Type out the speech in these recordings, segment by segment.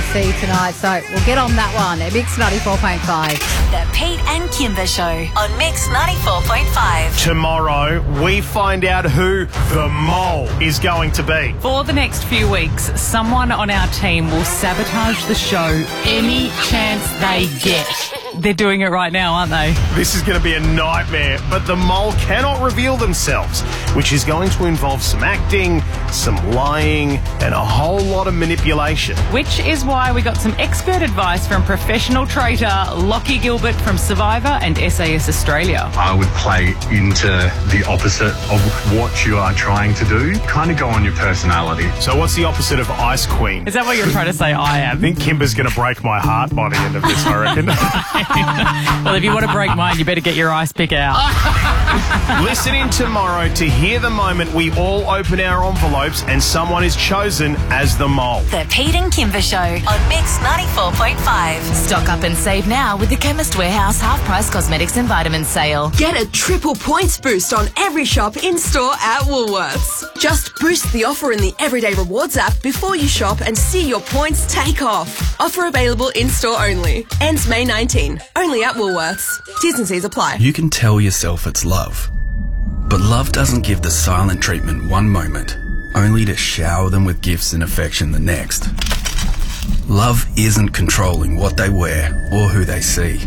KFC tonight, so we'll get on that one at Mix 94.5. The Pete and Kimber Show on Mix 94.5. Tomorrow, we find out who the mole is going to be. For the next few weeks, someone on our team will sabotage the show any chance they get. They're doing it right now, aren't they? This is going to be a nightmare, but the mole cannot reveal themselves, which is going to involve some acting, some lying, and a whole lot of manipulation. Which is why we got some expert advice from professional traitor Lockie Gilbert from Survivor and SAS Australia. I would play into the opposite of what you are trying to do. Kind of go on your personality. So what's the opposite of Ice Queen? Is that what you're trying to say I am? I think Kimber's going to break my heart by the end of this, I reckon. Well, if you want to break mine, you better get your ice pick out. Listen in tomorrow to hear the moment we all open our envelopes and someone is chosen as the mole. The Pete and Kimber Show on Mix 94.5. Stock up and save now with the Chemist Warehouse half-price cosmetics and vitamins sale. Get a triple points boost on every shop in-store at Woolworths. Just boost the offer in the Everyday Rewards app before you shop and see your points take off. Offer available in-store only. Ends May 19. Only at Woolworths. T's and C's apply. You can tell yourself it's love. But love doesn't give the silent treatment one moment, only to shower them with gifts and affection the next. Love isn't controlling what they wear or who they see.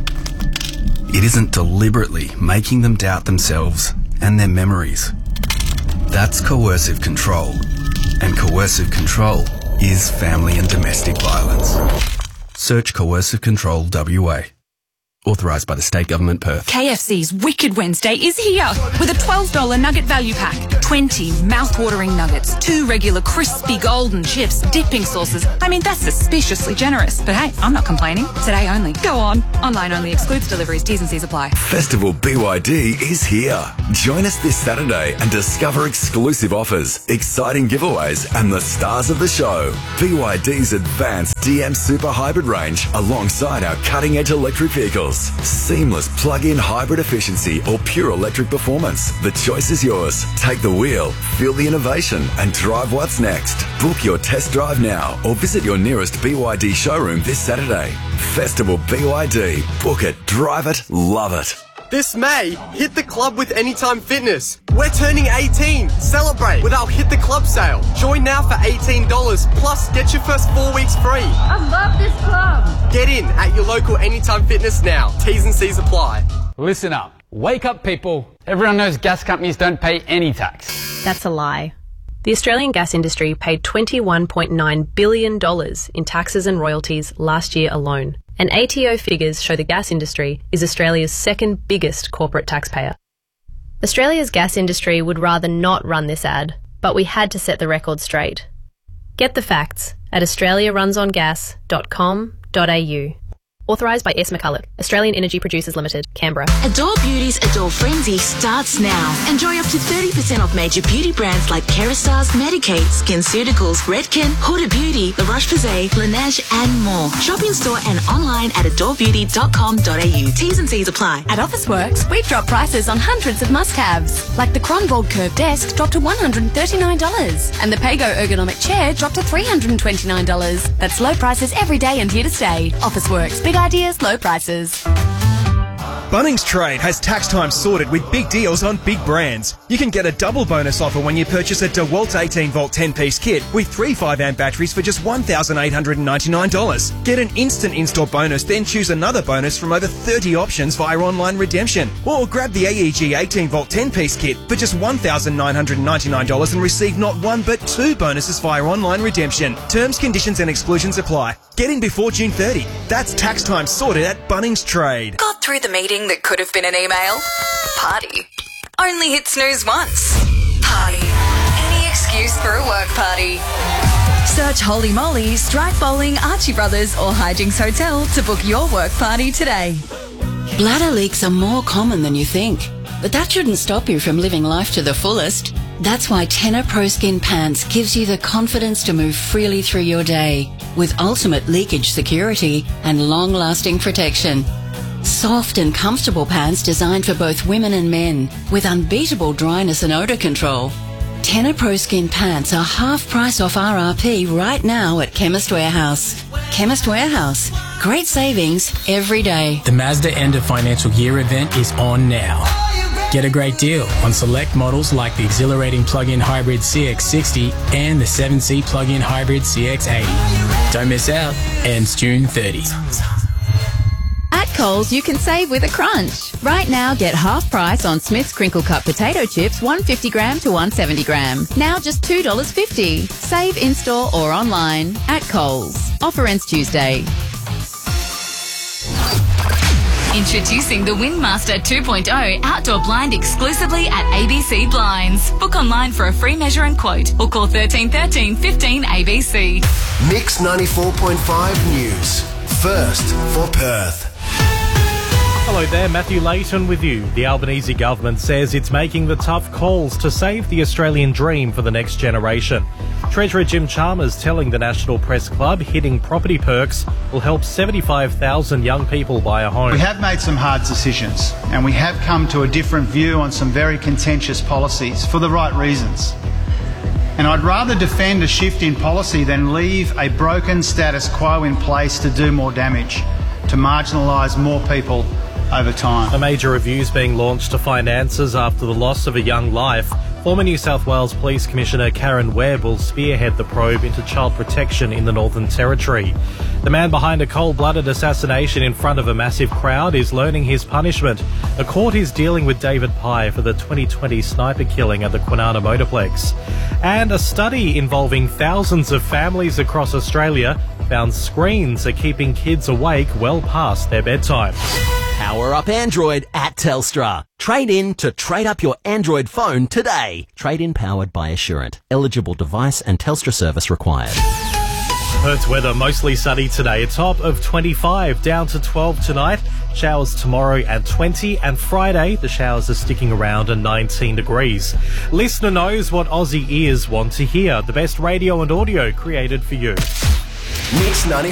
It isn't deliberately making them doubt themselves and their memories. That's coercive control. And coercive control is family and domestic violence. Search Coercive Control WA. Authorised by the State Government, Perth. KFC's Wicked Wednesday is here with a $12 nugget value pack. 20 mouth-watering nuggets, 2 regular crispy golden chips, dipping sauces. I mean, that's suspiciously generous. But hey, I'm not complaining. Today only. Go on. Online only. Excludes deliveries. T's and C's apply. Festival BYD is here. Join us this Saturday and discover exclusive offers, exciting giveaways and the stars of the show. BYD's advanced DM Super Hybrid range alongside our cutting-edge electric vehicles. Seamless plug-in hybrid efficiency or pure electric performance. The choice is yours. Take the wheel, feel the innovation and drive what's next. Book your test drive now or visit your nearest BYD showroom this Saturday. Festival BYD. Book it, drive it, love it. This May, hit the club with Anytime Fitness. We're turning 18. Celebrate with our Hit the Club sale. Join now for $18 plus get your first 4 weeks free. I love this club. Get in at your local Anytime Fitness now. T's and C's apply. Listen up. Wake up, people. Everyone knows gas companies don't pay any tax. That's a lie. The Australian gas industry paid $21.9 billion in taxes and royalties last year alone. And ATO figures show the gas industry is Australia's second biggest corporate taxpayer. Australia's gas industry would rather not run this ad, but we had to set the record straight. Get the facts at australiarunsongas.com.au. Authorised by S. McCulloch, Australian Energy Producers Limited, Canberra. Adore Beauty's Adore Frenzy starts now. Enjoy up to 30% off major beauty brands like Kerastars, Medik8, SkinCeuticals, Redken, Huda Beauty, La Roche-Posay, Laneige and more. Shop in store and online at adorebeauty.com.au. T's and C's apply. At Officeworks, we've dropped prices on hundreds of must-haves, like the Kronborg Curve Desk dropped to $139, and the Pago Ergonomic Chair dropped to $329. That's low prices every day and here to stay. Officeworks, big ideas, low prices. Bunnings Trade has tax time sorted with big deals on big brands. You can get a double bonus offer when you purchase a DeWalt 18-volt 10-piece kit with 3 5-amp batteries for just $1,899. Get an instant in-store bonus, then choose another bonus from over 30 options via online redemption. Or grab the AEG 18-volt 10-piece kit for just $1,999 and receive not 1 but 2 bonuses via online redemption. Terms, conditions and exclusions apply. Get in before June 30. That's tax time sorted at Bunnings Trade. Got through the meeting that could have been an email? Party. Only hit snooze once. Party. Any excuse for a work party. Search Holy Moly, Strike Bowling, Archie Brothers or Hijinks Hotel to book your work party today. Bladder leaks are more common than you think, but that shouldn't stop you from living life to the fullest. That's why Tenor Pro Skin Pants gives you the confidence to move freely through your day with ultimate leakage security and long-lasting protection. Soft and comfortable pants designed for both women and men with unbeatable dryness and odour control. Tenor Pro Skin Pants are half price off RRP right now at Chemist Warehouse. Chemist Warehouse. Great savings every day. The Mazda End of Financial Year event is on now. Get a great deal on select models like the exhilarating plug-in hybrid CX-60 and the 7C plug-in hybrid CX-80. Don't miss out. Ends June 30. At Coles, you can save with a crunch. Right now, get half price on Smith's Crinkle Cut potato chips, 150 gram to 170 gram. Now just $2.50. Save in-store or online at Coles. Offer ends Tuesday. Introducing the Windmaster 2.0 outdoor blind exclusively at ABC Blinds. Book online for a free measure and quote or call 1313 15 ABC. Mix 94.5 News. First for Perth. Hello there, Matthew Layton with you. The Albanese government says it's making the tough calls to save the Australian dream for the next generation. Treasurer Jim Chalmers telling the National Press Club hitting property perks will help 75,000 young people buy a home. We have made some hard decisions and we have come to a different view on some very contentious policies for the right reasons. And I'd rather defend a shift in policy than leave a broken status quo in place to do more damage, to marginalise more people over time. A major review is being launched to find answers after the loss of a young life. Former New South Wales Police Commissioner Karen Webb will spearhead the probe into child protection in the Northern Territory. The man behind a cold-blooded assassination in front of a massive crowd is learning his punishment. A court is dealing with David Pye for the 2020 sniper killing at the Kwinana Motorplex. And a study involving thousands of families across Australia found screens are keeping kids awake well past their bedtime. Power up Android at Telstra. Trade in to trade up your Android phone today. Trade in powered by Assurant. Eligible device and Telstra service required. Perth's weather mostly sunny today. A top of 25, down to 12 tonight. Showers tomorrow at 20, and Friday the showers are sticking around at 19 degrees. Listener knows what Aussie ears want to hear. The best radio and audio created for you. Mix 90.